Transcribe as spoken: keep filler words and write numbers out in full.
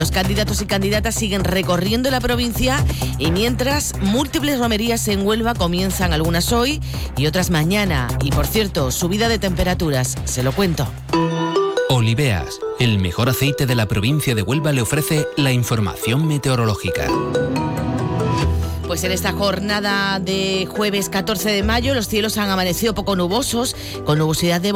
Los candidatos y candidatas siguen recorriendo la provincia y mientras múltiples romerías en Huelva comienzan algunas hoy y otras mañana. Y por cierto, subida de temperaturas, se lo cuento. Oliveas, el mejor aceite de la provincia de Huelva, le ofrece la información meteorológica. Pues en esta jornada de jueves catorce de mayo los cielos han amanecido poco nubosos, con nubosidad de